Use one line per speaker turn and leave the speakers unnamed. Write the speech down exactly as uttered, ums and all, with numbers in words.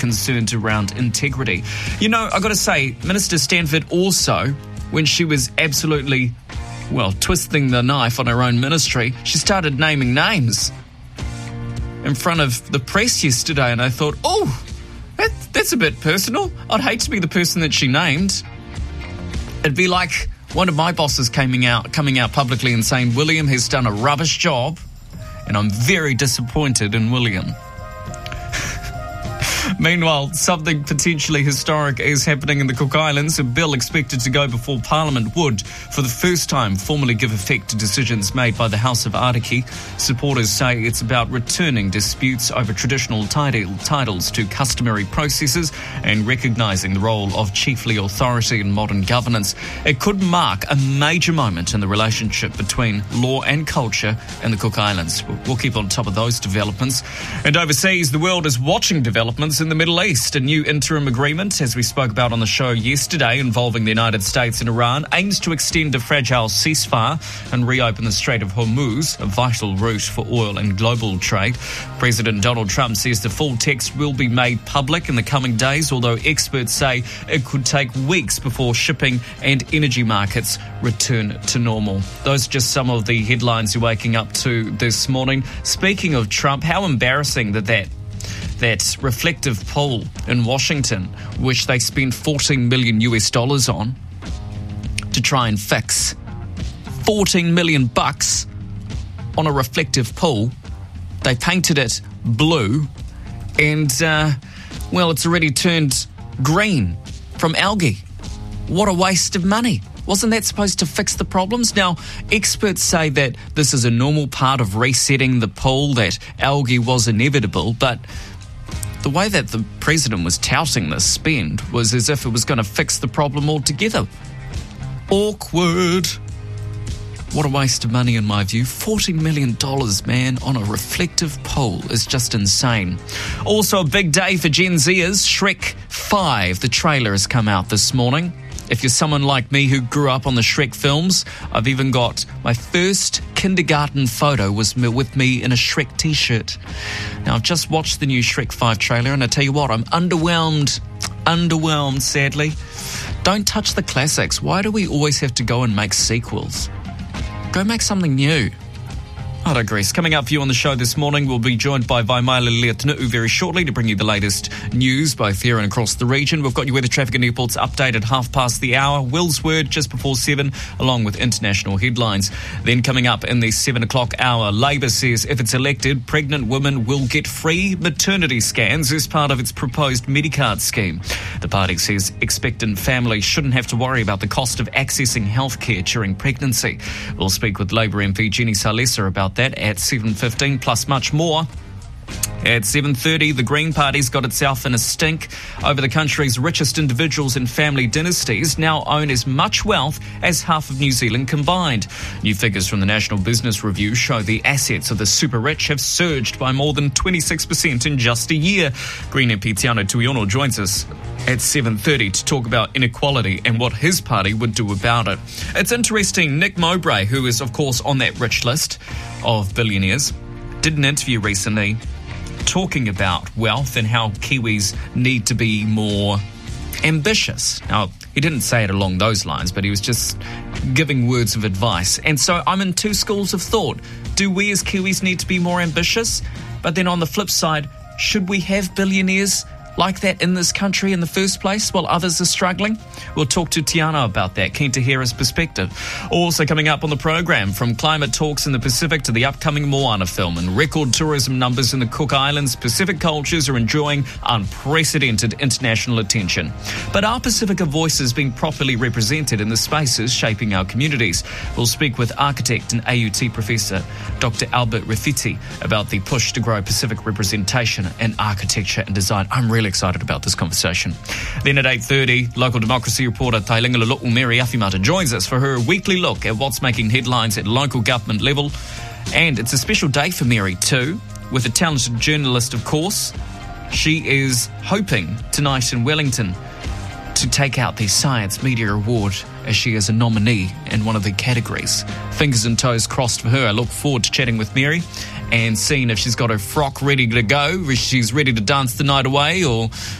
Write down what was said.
concerned around integrity. You know, I've got to say, Minister Stanford also, when she was absolutely, well, twisting the knife on her own ministry, she started naming names in front of the press yesterday, and I thought, oh, that, that's a bit personal. I'd hate to be the person that she named. It'd be like one of my bosses coming out, coming out publicly and saying, William has done a rubbish job, and I'm very disappointed in William. Meanwhile, something potentially historic is happening in the Cook Islands. A bill expected to go before Parliament would, for the first time, formally give effect to decisions made by the House of Ariki. Supporters say it's about returning disputes over traditional title, titles to customary processes and recognising the role of chiefly authority in modern governance. It could mark a major moment in the relationship between law and culture in the Cook Islands. We'll keep on top of those developments. And overseas, the world is watching developments in the Middle East. A new interim agreement, as we spoke about on the show yesterday, involving the United States and Iran, aims to extend a fragile ceasefire and reopen the Strait of Hormuz, a vital route for oil and global trade. President Donald Trump says the full text will be made public in the coming days, although experts say it could take weeks before shipping and energy markets return to normal. Those are just some of the headlines you're waking up to this morning. Speaking of Trump, how embarrassing that that That reflective poll in Washington, which they spent fourteen million US dollars on to try and fix. fourteen million bucks on a reflective pool. They painted it blue, and, uh, well, it's already turned green from algae. What a waste of money. Wasn't that supposed to fix the problems? Now, experts say that this is a normal part of resetting the pool, that algae was inevitable, but the way that the president was touting this spend was as if it was going to fix the problem altogether. Awkward. What a waste of money in my view. fourteen million dollars, man, on a reflective pole is just insane. Also a big day for Gen Zers. Shrek five, the trailer has come out this morning. If you're someone like me who grew up on the Shrek films, I've even got my first kindergarten photo was with me in a Shrek t-shirt. Now, I've just watched the new Shrek five trailer, and I tell you what, I'm underwhelmed. Underwhelmed, sadly. Don't touch the classics. Why do we always have to go and make sequels? Go make something new. I digress. Coming up for you on the show this morning, we'll be joined by Vaimaila Leotunu'u very shortly to bring you the latest news both here and across the region. We've got you weather, traffic and airports update at half past the hour. Will's word just before seven, along with international headlines. Then coming up in the seven o'clock hour, Labour says if it's elected, pregnant women will get free maternity scans as part of its proposed Medicard scheme. The party says expectant families shouldn't have to worry about the cost of accessing healthcare during pregnancy. We'll speak with Labour M P Jenny Salesa about that at seven fifteen, plus much more. At seven thirty, the Green Party's got itself in a stink over the country's richest individuals and family dynasties now own as much wealth as half of New Zealand combined. New figures from the National Business Review show the assets of the super rich have surged by more than twenty-six percent in just a year. Green M P Tiano Tuiono joins us at seven thirty to talk about inequality and what his party would do about it. It's interesting, Nick Mowbray, who is of course on that rich list of billionaires, did an interview recently talking about wealth and how Kiwis need to be more ambitious. Now, he didn't say it along those lines, but he was just giving words of advice. And so I'm in two schools of thought. Do we as Kiwis need to be more ambitious? But then on the flip side, should we have billionaires like that in this country in the first place while others are struggling? We'll talk to Tiano about that. Keen to hear his perspective. Also coming up on the program, from climate talks in the Pacific to the upcoming Moana film and record tourism numbers in the Cook Islands, Pacific cultures are enjoying unprecedented international attention. But are Pacifica voices being properly represented in the spaces shaping our communities? We'll speak with architect and A U T professor Doctor Albert Rafiti about the push to grow Pacific representation in architecture and design. I'm really excited about this conversation. Then at eight thirty, local democracy reporter Tailinga Lalo'u Mary Afimata joins us for her weekly look at what's making headlines at local government level. And it's a special day for Mary too, with a talented journalist, of course. She is hoping tonight in Wellington to take out the Science Media Award as she is a nominee in one of the categories. Fingers and toes crossed for her. I look forward to chatting with Mary and seeing if she's got her frock ready to go, if she's ready to dance the night away, or